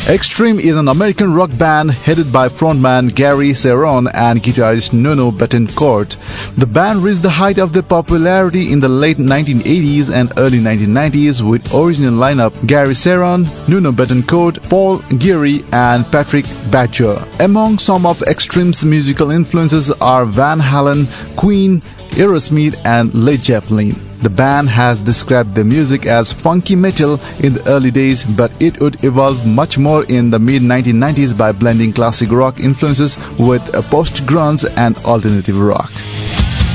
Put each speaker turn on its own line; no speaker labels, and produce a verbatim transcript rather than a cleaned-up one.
Extreme is an American rock band headed by frontman Gary Cerrone and guitarist Nuno Bettencourt. The band reached the height of their popularity in the late nineteen eighties and early nineteen nineties with original lineup Gary Cerrone, Nuno Bettencourt, Paul Geary and Patrick Badger. Among some of Extreme's musical influences are Van Halen, Queen, Aerosmith and Led Zeppelin. The band has described their music as funky metal in the early days, but it would evolve much more in the mid nineteen nineties by blending classic rock influences with post-grunge and alternative rock.